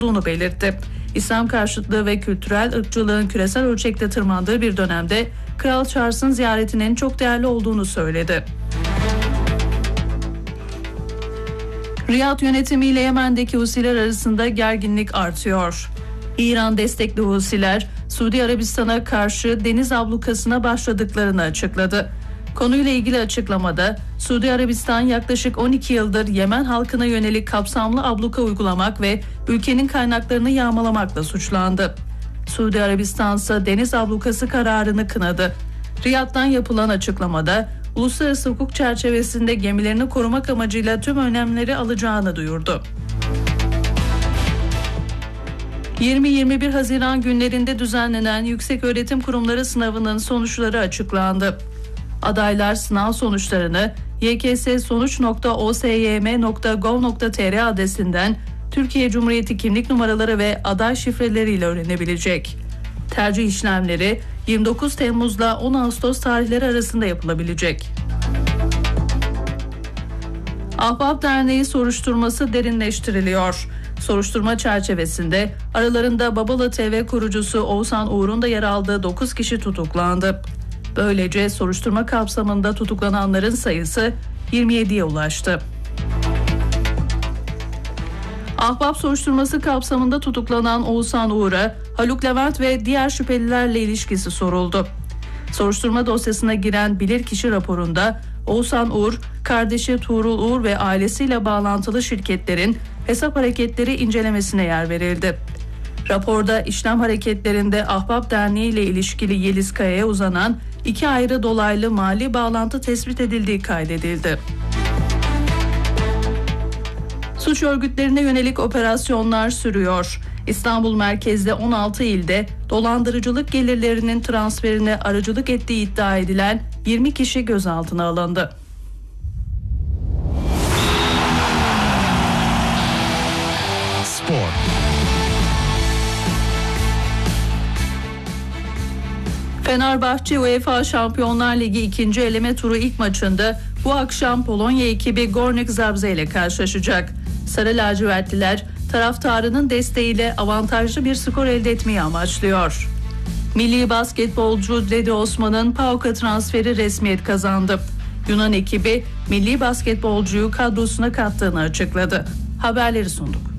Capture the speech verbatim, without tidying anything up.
olduğunu belirtti. İslam karşıtlığı ve kültürel ırkçılığın küresel ölçekte tırmandığı bir dönemde Kral Charles'ın ziyaretinin çok değerli olduğunu söyledi. Riyad yönetimiyle Yemen'deki Husiler arasında gerginlik artıyor. İran destekli Husiler, Suudi Arabistan'a karşı deniz ablukasına başladıklarını açıkladı. Konuyla ilgili açıklamada, Suudi Arabistan yaklaşık on iki yıldır Yemen halkına yönelik kapsamlı abluka uygulamak ve ülkenin kaynaklarını yağmalamakla suçlandı. Suudi Arabistan ise deniz ablukası kararını kınadı. Riyad'dan yapılan açıklamada, uluslararası hukuk çerçevesinde gemilerini korumak amacıyla tüm önlemleri alacağını duyurdu. yirmi yirmi bir Haziran günlerinde düzenlenen Yükseköğretim Kurumları sınavının sonuçları açıklandı. Adaylar sınav sonuçlarını y k s sonuç nokta o s y m nokta gov nokta t r adresinden Türkiye Cumhuriyeti kimlik numaraları ve aday şifreleriyle öğrenebilecek. Tercih işlemleri yirmi dokuz Temmuz'la on Ağustos tarihleri arasında yapılabilecek. Ahbap Derneği soruşturması derinleştiriliyor. Soruşturma çerçevesinde aralarında Babala T V kurucusu Oğuzhan Uğur'un da yer aldığı dokuz kişi tutuklandı. Böylece soruşturma kapsamında tutuklananların sayısı yirmi yediye ulaştı. Ahbap soruşturması kapsamında tutuklanan Oğuzhan Uğur'a Haluk Levent ve diğer şüphelilerle ilişkisi soruldu. Soruşturma dosyasına giren bilirkişi raporunda Oğuzhan Uğur, kardeşi Tuğrul Uğur ve ailesiyle bağlantılı şirketlerin hesap hareketleri incelemesine yer verildi. Raporda işlem hareketlerinde Ahbap Derneği ile ilişkili Yeliz Kaya'ya uzanan iki ayrı dolaylı mali bağlantı tespit edildiği kaydedildi. Suç örgütlerine yönelik operasyonlar sürüyor. İstanbul merkezde on altı ilde dolandırıcılık gelirlerinin transferine aracılık ettiği iddia edilen yirmi kişi gözaltına alındı. Spor. Fenerbahçe UEFA Şampiyonlar Ligi ikinci eleme turu ilk maçında bu akşam Polonya ekibi Górnik Zabrze ile karşılaşacak. Sarı lacivertliler taraftarının desteğiyle avantajlı bir skor elde etmeyi amaçlıyor. Milli basketbolcu Dede Osman'ın PAOK'a transferi resmiyet kazandı. Yunan ekibi milli basketbolcuyu kadrosuna kattığını açıkladı. Haberleri sunduk.